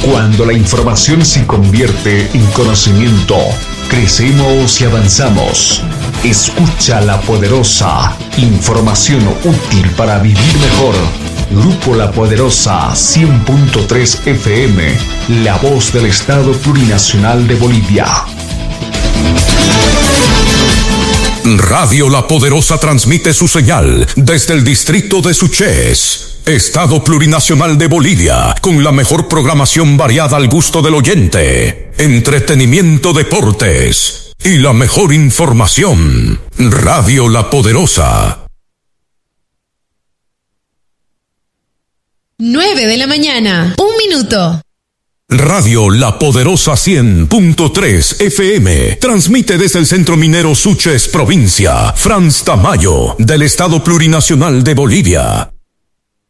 Cuando la información se convierte en conocimiento, crecemos y avanzamos. Escucha La Poderosa, información útil para vivir mejor. Grupo La Poderosa 100.3 FM, la voz del Estado Plurinacional de Bolivia. Radio La Poderosa transmite su señal desde el distrito de Suchet, Estado Plurinacional de Bolivia, con la mejor programación variada al gusto del oyente, entretenimiento, deportes y la mejor información. Radio La Poderosa. 9 de la mañana, 1 minuto. Radio La Poderosa 100.3 FM transmite desde el Centro Minero Suchet, provincia Franz Tamayo, del Estado Plurinacional de Bolivia.